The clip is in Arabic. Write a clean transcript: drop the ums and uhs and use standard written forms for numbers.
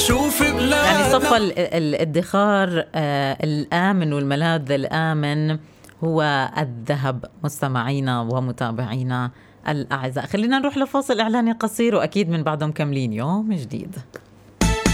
شوف بلادنا. يعني صفى الادخار الآمن والملاذ الآمن هو الذهب. مستمعينا ومتابعينا الأعزاء، خلينا نروح لفاصل إعلاني قصير وأكيد من بعده مكملين يوم جديد.